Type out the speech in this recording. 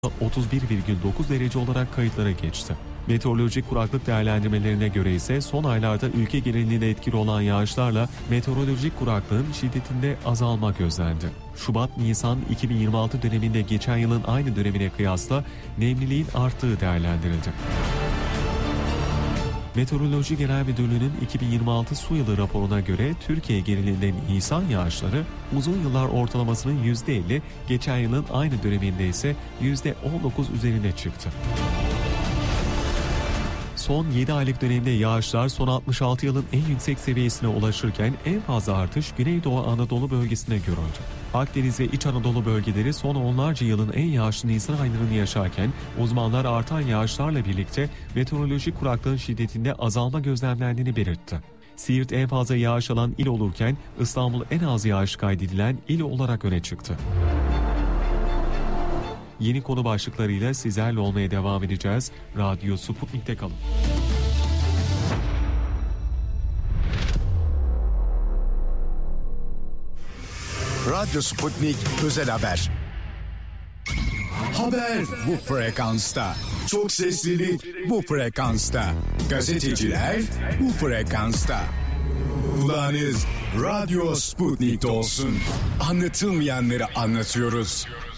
31,9 derece olarak kayıtlara geçti. Meteorolojik kuraklık değerlendirmelerine göre ise son aylarda ülke genelinde etkili olan yağışlarla meteorolojik kuraklığın şiddetinde azalma gözlendi. Şubat-Nisan 2026 döneminde geçen yılın aynı dönemine kıyasla nemliliğin arttığı değerlendirildi. Meteoroloji Genel Müdürlüğü'nün 2026 su yılı raporuna göre Türkiye genelinde Nisan yağışları uzun yıllar ortalamasının %50, geçen yılın aynı döneminde ise %19 üzerine çıktı. Son 7 aylık dönemde yağışlar son 66 yılın en yüksek seviyesine ulaşırken en fazla artış Güneydoğu Anadolu bölgesinde görüldü. Akdeniz ve İç Anadolu bölgeleri son onlarca yılın en yağışlı Nisan aylarını yaşarken uzmanlar artan yağışlarla birlikte meteorolojik kuraklığın şiddetinde azalma gözlemlendiğini belirtti. Siirt en fazla yağış alan il olurken İstanbul en az yağış kaydedilen il olarak öne çıktı. Yeni konu başlıklarıyla sizlerle olmaya devam edeceğiz. Radyo Sputnik'te kalın. Radyo Sputnik Özel Haber. Haber bu frekansta. Çok seslilik bu frekansta. Gazeteciler bu frekansta. Kulağınız Radyo Sputnik'te olsun. Anlatılmayanları anlatıyoruz.